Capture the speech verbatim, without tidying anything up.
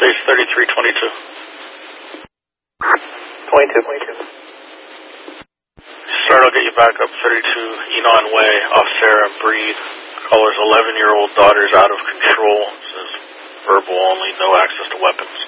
Base thirty-three twenty-two. twenty-two. twenty-two. Start, I'll get you back up thirty-two Enon Way off Sarah and Breed. Caller's eleven-year-old daughter's out of control. Says verbal only, no access to weapons.